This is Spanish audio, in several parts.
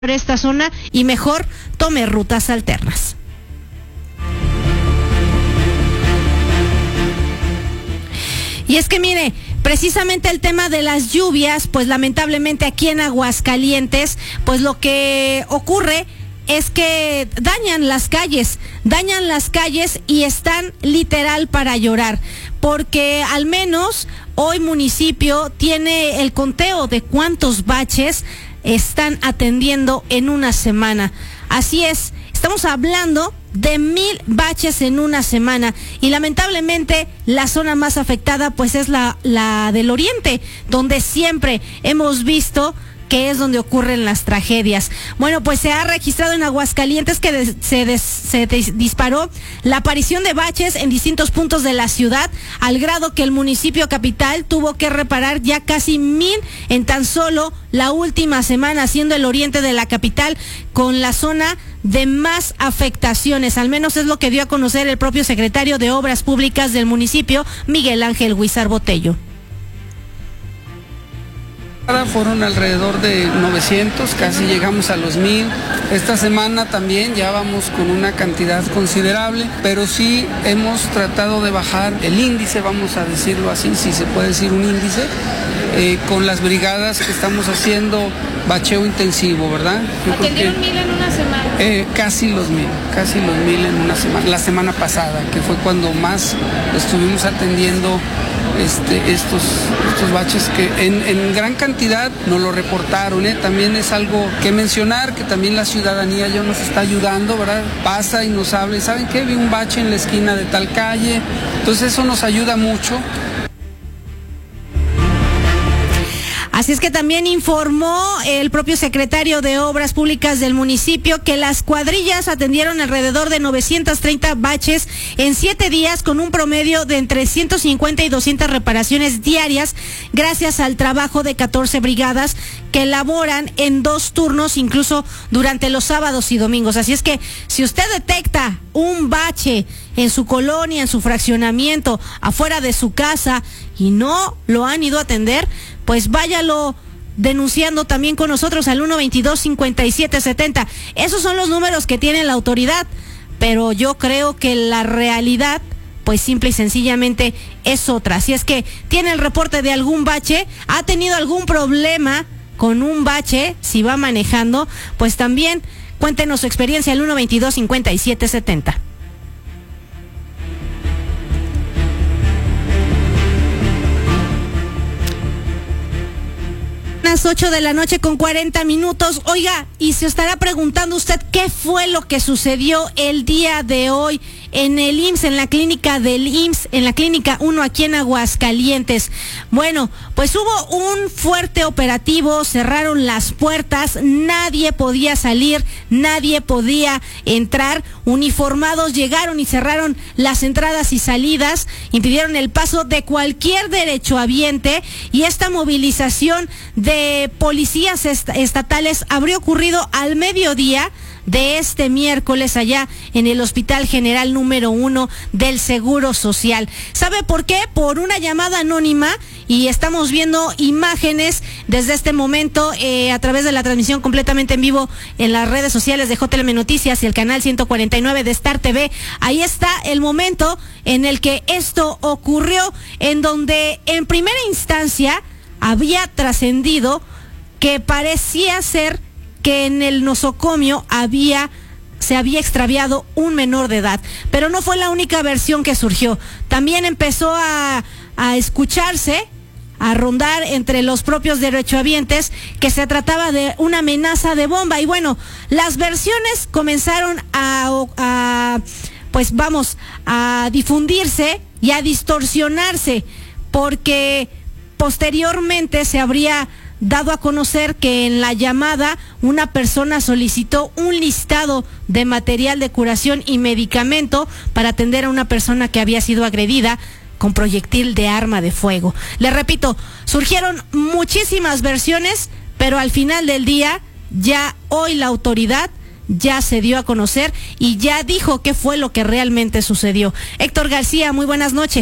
esta zona y mejor tome rutas alternas. Y es que mire, precisamente el tema de las lluvias, pues lamentablemente aquí en Aguascalientes, pues lo que ocurre es que dañan las calles y están literal para llorar, porque al menos hoy municipio tiene el conteo de cuántos baches están atendiendo en una semana. Así es, estamos hablando de 1,000 baches en una semana y lamentablemente la zona más afectada pues es la del oriente, donde siempre hemos visto que es donde ocurren las tragedias. Bueno, pues se ha registrado en Aguascalientes que se disparó la aparición de baches en distintos puntos de la ciudad, al grado que el municipio capital tuvo que reparar ya casi 1,000 en tan solo la última semana, siendo el oriente de la capital con la zona de más afectaciones. Al menos es lo que dio a conocer el propio secretario de Obras Públicas del municipio, Miguel Ángel Huizar Botello. Fueron alrededor de 900, casi llegamos a los 1,000. Esta semana también ya vamos con una cantidad considerable, pero sí hemos tratado de bajar el índice, vamos a decirlo así, si se puede decir un índice, con las brigadas que estamos haciendo bacheo intensivo, ¿verdad? ¿Atendieron 1,000 en una semana? Casi los 1,000 en una semana, la semana pasada, que fue cuando más estuvimos atendiendo estos baches que en gran cantidad nos lo reportaron, También es algo que mencionar, que también la ciudadanía ya nos está ayudando, ¿verdad? Pasa y nos habla, ¿saben qué? Vi un bache en la esquina de tal calle, entonces eso nos ayuda mucho. Así es que también informó el propio secretario de Obras Públicas del municipio que las cuadrillas atendieron alrededor de 930 baches en 7 días con un promedio de entre 150 y 200 reparaciones diarias gracias al trabajo de 14 brigadas que elaboran en 2 turnos, incluso durante los sábados y domingos. Así es que si usted detecta un bache en su colonia, en su fraccionamiento, afuera de su casa y no lo han ido a atender, pues váyalo denunciando también con nosotros al 122-5770. Esos son los números que tiene la autoridad, pero yo creo que la realidad pues simple y sencillamente es otra. Si es que tiene el reporte de algún bache, ha tenido algún problema con un bache, si va manejando, pues también cuéntenos su experiencia al 122-5770. Las 8 de la noche con 40 minutos. Oiga, y se estará preguntando usted qué fue lo que sucedió el día de hoy en el IMSS, en la clínica del IMSS, en la clínica 1 aquí en Aguascalientes. Bueno, pues hubo un fuerte operativo, cerraron las puertas, nadie podía salir, nadie podía entrar, uniformados llegaron y cerraron las entradas y salidas, impidieron el paso de cualquier derechohabiente y esta movilización de policías estatales habría ocurrido al mediodía de este miércoles allá en el Hospital General número 1 del Seguro Social. ¿Sabe por qué? Por una llamada anónima, y estamos viendo imágenes desde este momento a través de la transmisión completamente en vivo en las redes sociales de JLM Noticias y el canal 149 de Star TV. Ahí está el momento en el que esto ocurrió, en donde en primera instancia había trascendido que parecía ser que en el nosocomio se había extraviado un menor de edad, pero no fue la única versión que surgió. También empezó a escucharse, a rondar entre los propios derechohabientes que se trataba de una amenaza de bomba, y bueno, las versiones comenzaron a difundirse y a distorsionarse, porque posteriormente se habría dado a conocer que en la llamada una persona solicitó un listado de material de curación y medicamento para atender a una persona que había sido agredida con proyectil de arma de fuego. Le repito, surgieron muchísimas versiones, pero al final del día, ya hoy la autoridad ya se dio a conocer y ya dijo qué fue lo que realmente sucedió. Héctor García, muy buenas noches.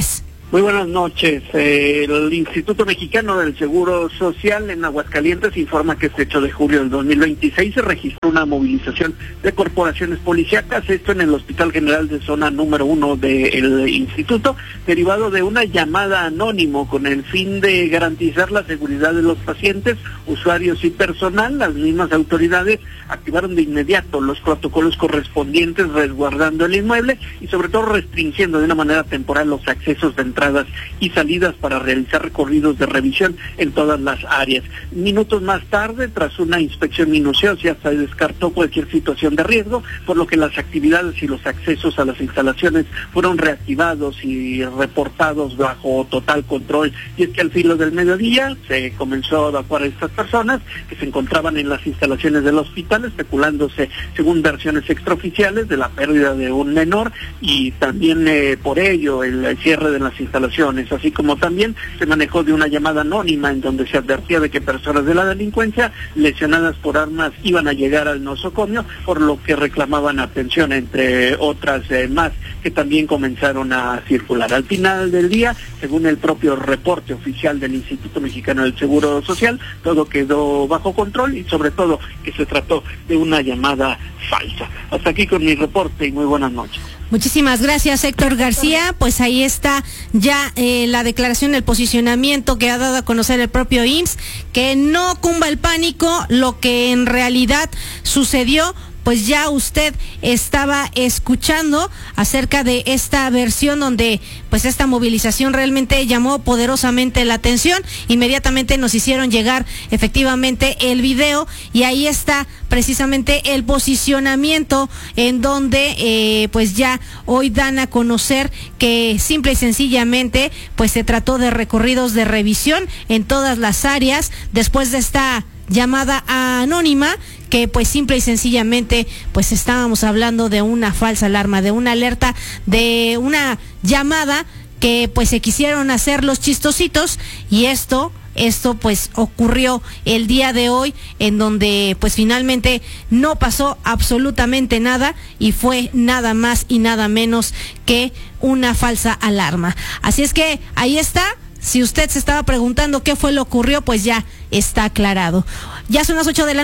Muy buenas noches. El Instituto Mexicano del Seguro Social en Aguascalientes informa que este 8 de julio del 2026 se registró una movilización de corporaciones policíacas, esto en el Hospital General de Zona número 1 del instituto, derivado de una llamada anónimo con el fin de garantizar la seguridad de los pacientes, usuarios y personal. Las mismas autoridades activaron de inmediato los protocolos correspondientes, resguardando el inmueble y sobre todo restringiendo de una manera temporal los accesos de entradas y salidas para realizar recorridos de revisión en todas las áreas. Minutos más tarde, tras una inspección minuciosa, se descartó cualquier situación de riesgo, por lo que las actividades y los accesos a las instalaciones fueron reactivados y reportados bajo total control. Y es que al filo del mediodía se comenzó a evacuar a estas personas que se encontraban en las instalaciones del hospital, especulándose, según versiones extraoficiales, de la pérdida de un menor y también por ello el cierre de las instalaciones, así como también se manejó de una llamada anónima en donde se advertía de que personas de la delincuencia lesionadas por armas iban a llegar al nosocomio, por lo que reclamaban atención, entre otras más que también comenzaron a circular. Al final del día, según el propio reporte oficial del Instituto Mexicano del Seguro Social, todo quedó bajo control y sobre todo que se trató de una llamada falsa. Hasta aquí con mi reporte y muy buenas noches. Muchísimas gracias, Héctor García. Pues ahí está ya la declaración del posicionamiento que ha dado a conocer el propio IMSS, que no cumba el pánico, lo que en realidad sucedió. Pues ya usted estaba escuchando acerca de esta versión donde pues esta movilización realmente llamó poderosamente la atención. Inmediatamente nos hicieron llegar efectivamente el video y ahí está precisamente el posicionamiento en donde pues ya hoy dan a conocer que simple y sencillamente pues se trató de recorridos de revisión en todas las áreas después de esta llamada anónima, que pues simple y sencillamente pues estábamos hablando de una falsa alarma, de una alerta, de una llamada que pues se quisieron hacer los chistositos y esto pues ocurrió el día de hoy, en donde pues finalmente no pasó absolutamente nada y fue nada más y nada menos que una falsa alarma. Así es que ahí está. Si usted se estaba preguntando qué fue lo que ocurrió, pues ya está aclarado. Ya son las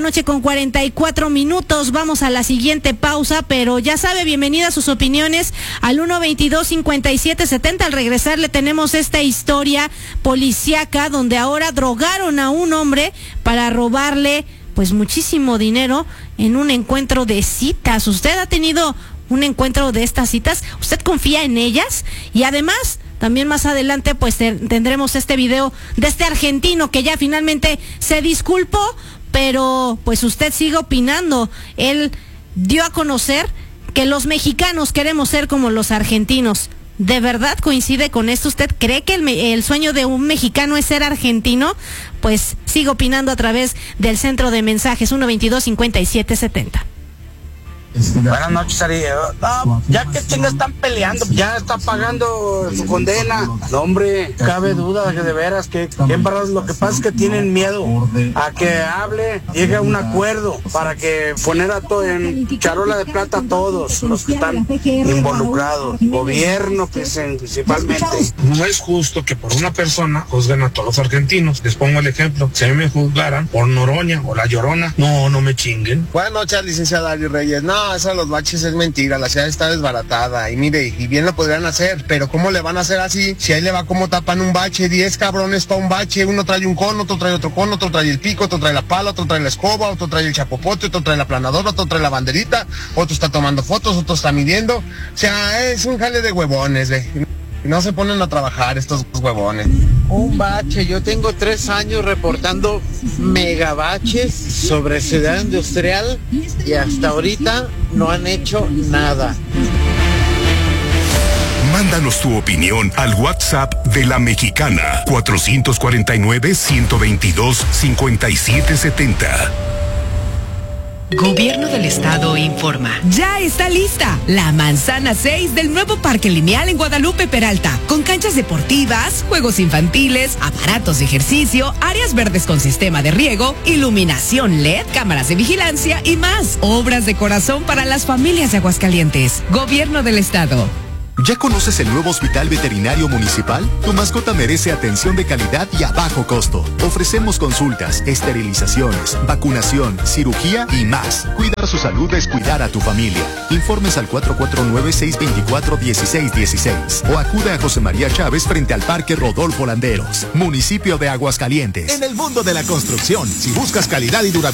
8:44 a.m. Vamos a la siguiente pausa, pero ya sabe, bienvenida a sus opiniones al 122-5770. Al regresar le tenemos esta historia policíaca donde ahora drogaron a un hombre para robarle pues muchísimo dinero en un encuentro de citas. ¿Usted ha tenido un encuentro de estas citas? ¿Usted confía en ellas? Y además, también más adelante pues tendremos este video de este argentino que ya finalmente se disculpó, pero pues usted sigue opinando. Él dio a conocer que los mexicanos queremos ser como los argentinos. ¿De verdad coincide con esto? ¿Usted cree que el sueño de un mexicano es ser argentino? Pues sigue opinando a través del centro de mensajes 122-5770. Buenas noches, Ari. No, ya que chingas están peleando, ya está pagando su condena. No, hombre, cabe duda de veras que lo que pasa es que tienen miedo a que hable, llegue a un acuerdo para que poner en charola de plata a todos los que están involucrados. Gobierno, principalmente. No es justo que por una persona juzguen a todos los argentinos. Les pongo el ejemplo. Si a mí me juzgaran por Noroña o La Llorona, no me chinguen. Buenas noches, licenciada Ari Reyes. No, eso de los baches es mentira, la ciudad está desbaratada y mire, y bien lo podrían hacer, pero ¿cómo le van a hacer así? Si ahí le va como tapan un bache, 10 cabrones para un bache, uno trae un cono, otro trae otro cono, otro trae el pico, otro trae la pala, otro trae la escoba, otro trae el chapopote, otro trae la planadora, otro trae la banderita, otro está tomando fotos, otro está midiendo, o sea, es un jale de huevones, no se ponen a trabajar estos huevones. Un bache, yo tengo 3 años reportando megabaches sobre Ciudad Industrial y hasta ahorita no han hecho nada. Mándanos tu opinión al WhatsApp de La Mexicana, 449-122-5770. Gobierno del Estado informa. Ya está lista la manzana 6 del nuevo Parque Lineal en Guadalupe Peralta, con canchas deportivas, juegos infantiles, aparatos de ejercicio, áreas verdes con sistema de riego, iluminación LED, cámaras de vigilancia y más. Obras de corazón para las familias de Aguascalientes. Gobierno del Estado. ¿Ya conoces el nuevo Hospital Veterinario Municipal? Tu mascota merece atención de calidad y a bajo costo. Ofrecemos consultas, esterilizaciones, vacunación, cirugía y más. Cuidar su salud es cuidar a tu familia. Informes al 449-624-1616 o acude a José María Chávez frente al Parque Rodolfo Landeros, municipio de Aguascalientes. En el mundo de la construcción, si buscas calidad y durabilidad,